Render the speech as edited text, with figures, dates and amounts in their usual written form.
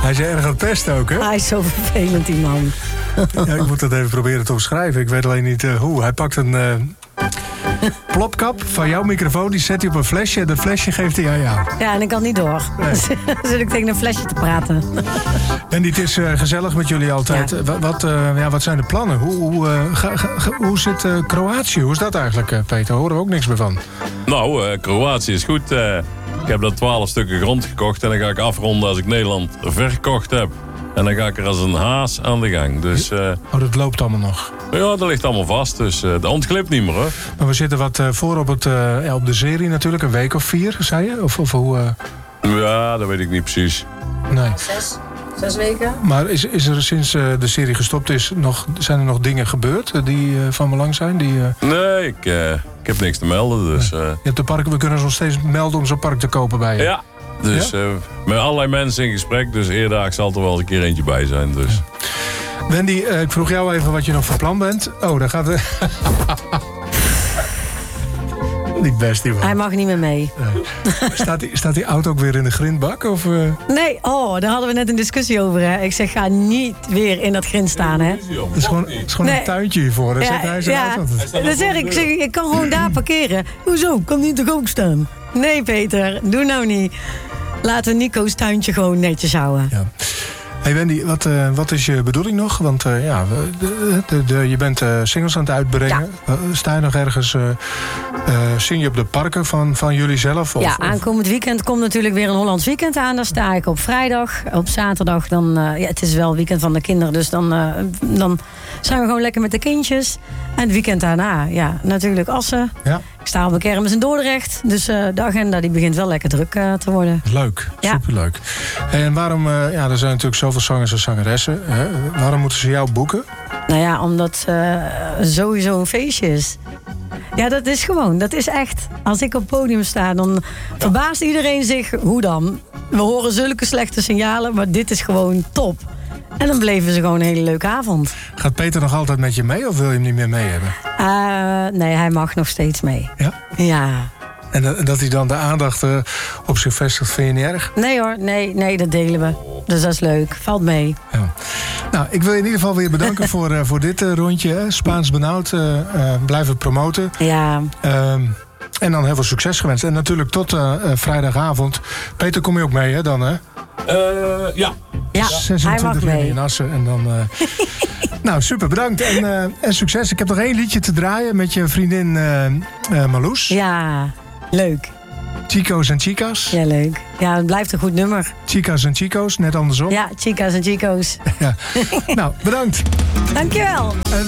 Hij is erg aan het pesten ook, hè? Hij is zo vervelend, die man. Ja, ik moet dat even proberen te omschrijven. Ik weet alleen niet hoe. Hij pakt een plopkap van jouw microfoon, die zet hij op een flesje en dat flesje geeft hij aan jou. Ja, en ik kan niet door. Nee. Dan zit ik tegen een flesje te praten. En het is gezellig met jullie altijd. Ja. Wat zijn de plannen? Hoe zit Kroatië? Hoe is dat eigenlijk, Peter? Daar horen we ook niks meer van. Nou, Kroatië is goed. Ik heb daar 12 stukken grond gekocht en dan ga ik afronden als ik Nederland verkocht heb. En dan ga ik er als een haas aan de gang. Dus, dat loopt allemaal nog. Ja, dat ligt allemaal vast. Dus dat ontglipt niet meer, hoor. Maar we zitten wat voor op de serie natuurlijk. Een week of 4, zei je? Of hoe? Ja, dat weet ik niet precies. Nee. 6 weken. Maar is er sinds de serie gestopt is, zijn er nog dingen gebeurd die van belang zijn? Nee, ik heb niks te melden. Dus, Je hebt de parken, we kunnen ons nog steeds melden om zo'n park te kopen bij je. Ja, dus met allerlei mensen in gesprek. Dus eerder zal er wel eens een keer eentje bij zijn. Dus. Ja. Wendy, ik vroeg jou even wat je nog van plan bent. Oh, daar gaat de... Niet best, die man. Hij mag niet meer mee. Staat die auto ook weer in de grindbak? Of, Nee, daar hadden we net een discussie over. Hè. Ik zeg, ga niet weer in dat grind staan. Hè. Het is gewoon een tuintje hiervoor. Daar zet hij zijn auto. Dan zeg ik kan gewoon daar parkeren. Hoezo? Kan niet toch ook staan? Nee, Peter, doe nou niet. Laten we Nico's tuintje gewoon netjes houden. Ja. Hey Wendy, wat is je bedoeling nog? Want je bent singles aan het uitbrengen. Ja. Sta je nog ergens... zing je op de parken van jullie zelf? Aankomend weekend komt natuurlijk weer een Hollands weekend aan. Daar sta ik op vrijdag. Op zaterdag dan... het is wel weekend van de kinderen. Dus dan zijn we gewoon lekker met de kindjes. En het weekend daarna, natuurlijk Assen. Ja. Ik sta op een kermis in Dordrecht. Dus de agenda die begint wel lekker druk te worden. Leuk, superleuk. En waarom... er zijn natuurlijk zoveel zangers en zangeressen. Hè? Waarom moeten ze jou boeken? Nou ja, omdat sowieso een feestje is. Ja, dat is echt. Als ik op het podium sta, dan verbaast iedereen zich. Hoe dan? We horen zulke slechte signalen, maar dit is gewoon top. En dan bleven ze gewoon een hele leuke avond. Gaat Peter nog altijd met je mee of wil je hem niet meer mee hebben? Nee, hij mag nog steeds mee. Ja? Ja. En dat hij dan de aandacht op zich vestigt, vind je niet erg? Nee hoor, nee, dat delen we. Dus dat is leuk, valt mee. Ja. Nou, ik wil je in ieder geval weer bedanken voor dit rondje. Spaans benauwd, blijven promoten. Ja. En dan heel veel succes gewenst. En natuurlijk tot vrijdagavond. Peter, kom je ook mee, hè, dan, hè? Ja. Ja, 26 juni in Assen. En dan... Nou, super, bedankt. En succes. Ik heb nog 1 liedje te draaien met je vriendin Marloes. Ja, leuk. Chico's en Chicas. Ja, leuk. Ja, het blijft een goed nummer. Chicas en Chico's, net andersom. Ja, Chicas en Chico's. Ja. Nou, bedankt. Dankjewel.